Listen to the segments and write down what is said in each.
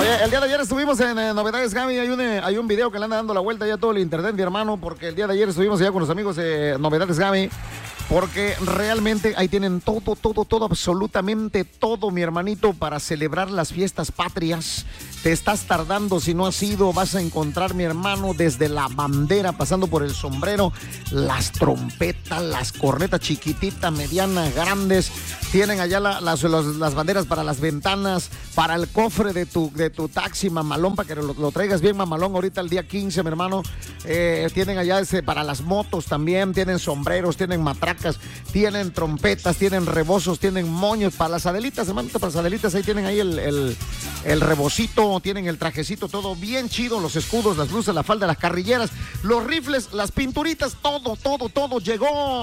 Oye, el día de ayer estuvimos en Novedades Gaby. Hay un video que le anda dando la vuelta ya a todo el internet, mi hermano, porque el día de ayer estuvimos allá con los amigos de Novedades Gaby. Porque realmente ahí tienen todo, absolutamente todo, mi hermanito, para celebrar las fiestas patrias. Te estás tardando si no has ido. Vas a encontrar, mi hermano, desde la bandera, pasando por el sombrero, las trompetas, las cornetas chiquititas, medianas, grandes. Tienen allá las banderas para las ventanas, para el cofre de tu taxi, mamalón, para que lo traigas bien mamalón ahorita el día 15, mi hermano. Tienen allá para las motos también, tienen sombreros, tienen matracas, tienen trompetas, tienen rebozos, tienen moños. Para las adelitas, hermanito, para las adelitas, ahí tienen ahí el rebocito, tienen el trajecito, todo bien chido, los escudos, las blusas, la falda, las carrilleras, los rifles, las pinturitas, todo llegó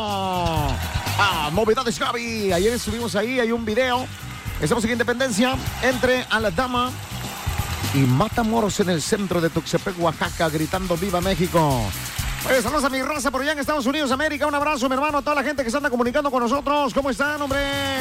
a Novedades Gaby. Ayer estuvimos ahí, hay un video. Estamos en Independencia, entre Aldama y Matamoros, en el centro de Tuxtepec, Oaxaca, gritando ¡Viva México! Oye, saludos a mi raza por allá en Estados Unidos, América. Un abrazo, mi hermano, a toda la gente que se anda comunicando con nosotros. ¿Cómo están, hombre?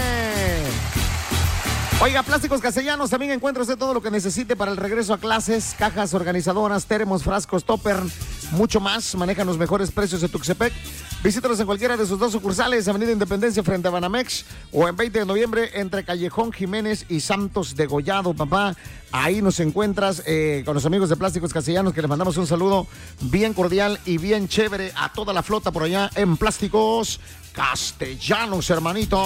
Oiga, Plásticos Castellanos, también encuentra usted todo lo que necesite para el regreso a clases, cajas organizadoras, termos, frascos, topper, mucho más. Manejan los mejores precios de Tuxtepec. Visítalos en cualquiera de sus dos sucursales, Avenida Independencia frente a Banamex, o en 20 de noviembre entre Callejón Jiménez y Santos de Gollado, papá. Ahí nos encuentras con los amigos de Plásticos Castellanos, que les mandamos un saludo bien cordial y bien chévere a toda la flota por allá en Plásticos Castellanos, hermanito.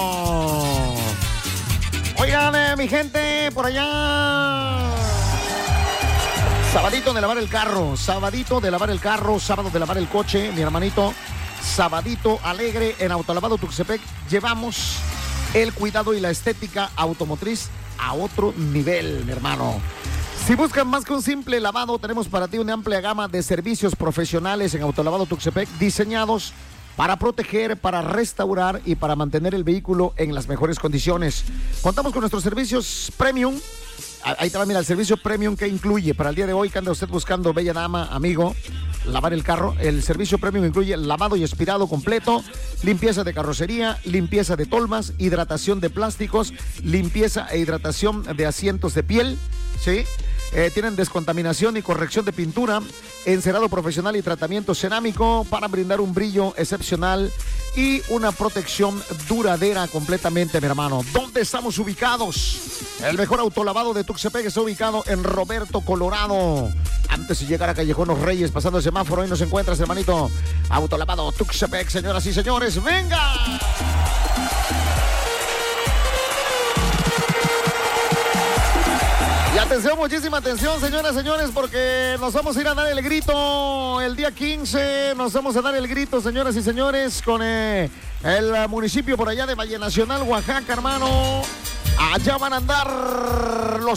Oigan, mi gente, por allá. Sabadito de lavar el carro, sábado de lavar el coche, mi hermanito. Sabadito alegre en Autolavado Tuxtepec. Llevamos el cuidado y la estética automotriz a otro nivel, mi hermano. Si buscan más que un simple lavado, tenemos para ti una amplia gama de servicios profesionales en Autolavado Tuxtepec, diseñados para proteger, para restaurar y para mantener el vehículo en las mejores condiciones. Contamos con nuestros servicios premium. Ahí te va, mira, el servicio premium que incluye para el día de hoy, que anda usted buscando, bella dama, amigo, lavar el carro. El servicio premium incluye lavado y aspirado completo, limpieza de carrocería, limpieza de tolvas, hidratación de plásticos, limpieza e hidratación de asientos de piel, ¿sí? Tienen descontaminación y corrección de pintura, encerado profesional y tratamiento cerámico para brindar un brillo excepcional y una protección duradera completamente, mi hermano. ¿Dónde estamos ubicados? El mejor autolavado de Tuxtepec está ubicado en Roberto, Colorado. Antes de llegar a Callejón Los Reyes, pasando el semáforo, ahí nos encuentras, hermanito. Autolavado Tuxtepec, señoras y señores. ¡Venga! Y atención, muchísima atención, señoras y señores, porque nos vamos a ir a dar el grito el día 15. Nos vamos a dar el grito, señoras y señores, con el municipio por allá de Valle Nacional, Oaxaca, hermano. Allá van a andar los